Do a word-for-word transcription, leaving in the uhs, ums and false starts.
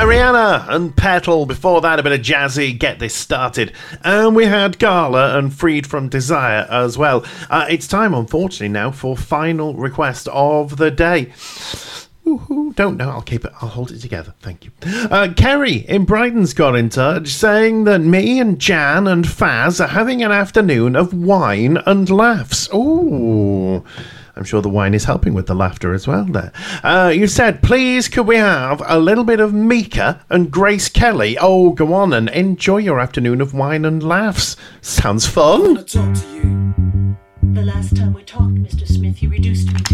Rihanna and Petal. Before that, a bit of jazzy, Get This Started. And we had Gala and Freed From Desire as well. Uh, it's time, unfortunately, now for final request of the day. Ooh, don't know. I'll keep it. I'll hold it together. Thank you. Uh, Kerry in Brighton's got in touch saying that me and Jan and Faz are having an afternoon of wine and laughs. Ooh. I'm sure the wine is helping with the laughter as well there. Uh, you said, please could we have a little bit of Mika and Grace Kelly? Oh, go on and enjoy your afternoon of wine and laughs. Sounds fun. I want to talk to you. The last time we talked, Mister Smith, you reduced me